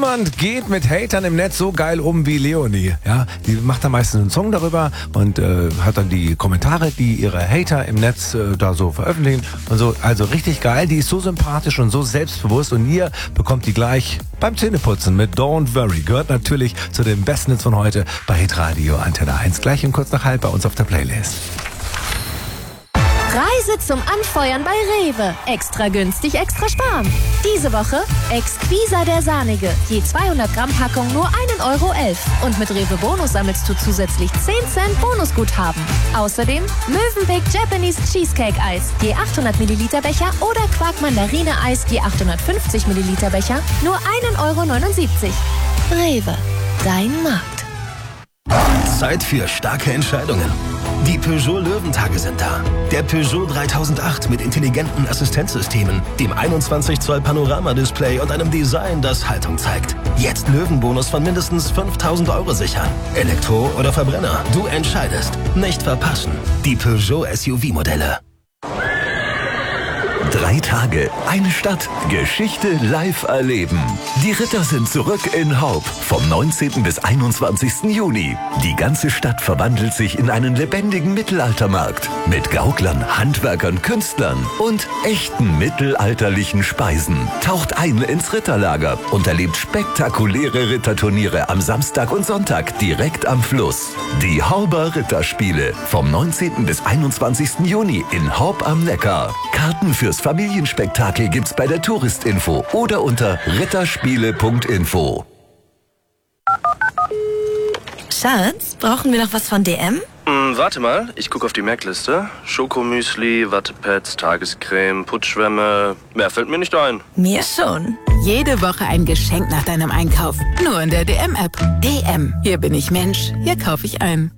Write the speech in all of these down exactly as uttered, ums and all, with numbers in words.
Niemand geht mit Hatern im Netz so geil um wie Leonie. Ja, die macht dann meistens einen Song darüber und äh, hat dann die Kommentare, die ihre Hater im Netz äh, da so veröffentlichen und so. Also richtig geil. Die ist so sympathisch und so selbstbewusst und ihr bekommt die gleich beim Zähneputzen mit Don't Worry. Gehört natürlich zu den besten Hits von heute bei Hitradio Antenne eins. Gleich um kurz nach halb bei uns auf der Playlist. Reise zum Anfeuern bei Rewe. Extra günstig, extra sparen. Diese Woche Exquisa der Sahnige. Je zweihundert Gramm Packung nur ein Euro elf. Und mit Rewe Bonus sammelst du zusätzlich zehn Cent Bonusguthaben. Außerdem Mövenpick Japanese Cheesecake Eis. Je achthundert Milliliter Becher oder Quark Mandarine Eis. Je achthundertfünfzig Milliliter Becher nur ein Euro neunundsiebzig. Rewe. Dein Markt. Zeit für starke Entscheidungen. Die Peugeot Löwentage sind da. Der Peugeot dreitausendacht mit intelligenten Assistenzsystemen, dem einundzwanzig Zoll Panoramadisplay und einem Design, das Haltung zeigt. Jetzt Löwenbonus von mindestens fünftausend Euro sichern. Elektro oder Verbrenner, du entscheidest. Nicht verpassen. Die Peugeot S U V-Modelle. Drei Tage, eine Stadt, Geschichte live erleben. Die Ritter sind zurück in Haupt vom neunzehnten bis einundzwanzigsten Juni. Die ganze Stadt verwandelt sich in einen lebendigen Mittelaltermarkt mit Gauklern, Handwerkern, Künstlern und echten mittelalterlichen Speisen. Taucht ein ins Ritterlager und erlebt spektakuläre Ritterturniere am Samstag und Sonntag direkt am Fluss. Die Hauber Ritterspiele vom neunzehnten bis einundzwanzigsten Juni in Haupt am Neckar. Karten fürs Familienspektakel gibt's bei der Touristinfo oder unter ritterspiele punkt info. Schatz, brauchen wir noch was von D M? Hm, warte mal, ich gucke auf die Merkliste. Schokomüsli, Wattepads, Tagescreme, Putzschwämme. Mehr fällt mir nicht ein. Mir schon. Jede Woche ein Geschenk nach deinem Einkauf. Nur in der D M-App. D M. Hier bin ich Mensch. Hier kaufe ich ein.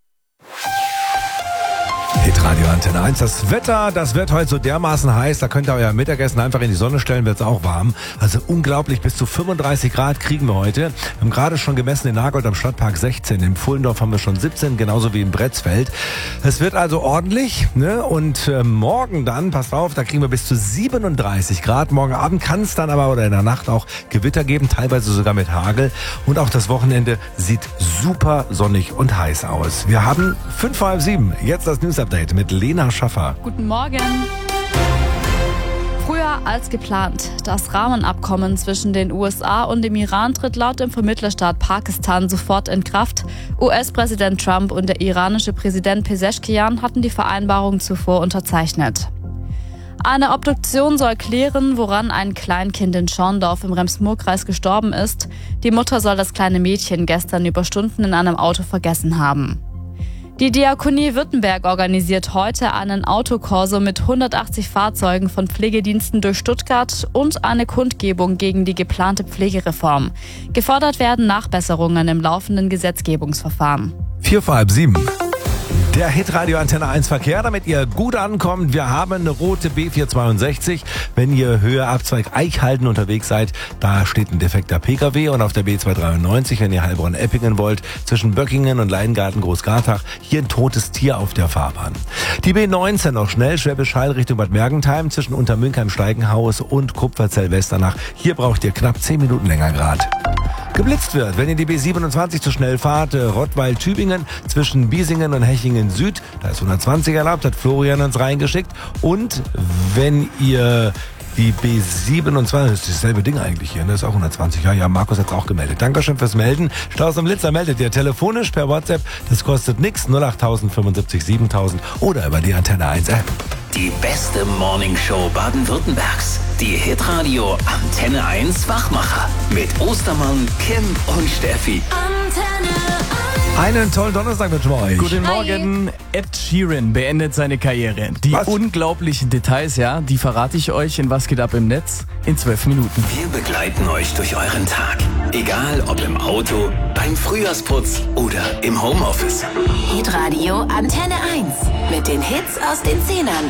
Hitradio Antenne eins. Das Wetter, das wird heute so dermaßen heiß, da könnt ihr euer Mittagessen einfach in die Sonne stellen, wird es auch warm. Also unglaublich, bis zu fünfunddreißig Grad kriegen wir heute. Wir haben gerade schon gemessen in Nagold am Stadtpark sechzehn, in Pfullendorf haben wir schon siebzehn, genauso wie in Bretzfeld. Es wird also ordentlich, ne? Und äh, morgen dann, passt auf, da kriegen wir bis zu siebenunddreißig Grad. Morgen Abend kann es dann aber oder in der Nacht auch Gewitter geben, teilweise sogar mit Hagel. Und auch das Wochenende sieht super sonnig und heiß aus. Wir haben fünf vor halb sieben, jetzt das News-Update mit Lena Schaffer. Guten Morgen. Früher als geplant. Das Rahmenabkommen zwischen den U S A und dem Iran tritt laut dem Vermittlerstaat Pakistan sofort in Kraft. U S-Präsident Trump und der iranische Präsident Pezeshkian hatten die Vereinbarung zuvor unterzeichnet. Eine Obduktion soll klären, woran ein Kleinkind in Schorndorf im Rems-Murr-Kreis gestorben ist. Die Mutter soll das kleine Mädchen gestern über Stunden in einem Auto vergessen haben. Die Diakonie Württemberg organisiert heute einen Autokorso mit hundertachtzig Fahrzeugen von Pflegediensten durch Stuttgart und eine Kundgebung gegen die geplante Pflegereform. Gefordert werden Nachbesserungen im laufenden Gesetzgebungsverfahren. Vier vor halb sieben. Der Hitradio Antenne eins Verkehr, damit ihr gut ankommt. Wir haben eine rote B vierhundertzweiundsechzig. Wenn ihr Höhe Abzweig Eichhalden unterwegs seid, da steht ein defekter P K W. Und auf der B zweihundertdreiundneunzig, wenn ihr Heilbronn-Eppingen wollt, zwischen Böckingen und Leingarten-Großgartach, hier ein totes Tier auf der Fahrbahn. Die B neunzehn noch schnell, Schwäbisch Hall Richtung Bad Mergentheim, zwischen Untermünkheim-Steigenhaus und Kupferzell-Westernach. Hier braucht ihr knapp zehn Minuten länger Grad. Geblitzt wird, wenn ihr die B siebenundzwanzig zu schnell fahrt, Rottweil-Tübingen zwischen Biesingen und Hechingen Süd, da ist hundertzwanzig erlaubt, hat Florian uns reingeschickt. Und wenn ihr die B siebenundzwanzig, das ist dasselbe Ding eigentlich hier, ne? Das ist auch hundertzwanzig. Ja, ja, Markus hat es auch gemeldet. Dankeschön fürs Melden. Staus am Blitzer meldet ihr telefonisch per WhatsApp. Das kostet nix. null acht null null fünfundsiebzig siebentausend oder über die Antenne eins App. Die beste Morningshow Baden-Württembergs. Die Hitradio Antenne eins Wachmacher. Mit Ostermann, Kim und Steffi. Antenne eins. Einen tollen Donnerstag wünschen wir euch. Guten Morgen. Ed Sheeran beendet seine Karriere. Die Was? unglaublichen Details, ja, die verrate ich euch in Was geht ab im Netz in zwölf Minuten. Wir begleiten euch durch euren Tag. Egal ob im Auto, beim Frühjahrsputz oder im Homeoffice. Hitradio Antenne eins. Mit den Hits aus den Zehnern.